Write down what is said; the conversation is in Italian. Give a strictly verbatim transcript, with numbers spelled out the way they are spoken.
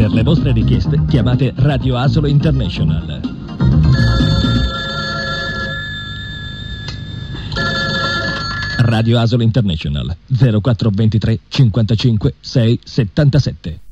Per le vostre richieste chiamate Radio Asolo International. Radio Asolo International zero quattro due tre cinquantacinque sei settantasette.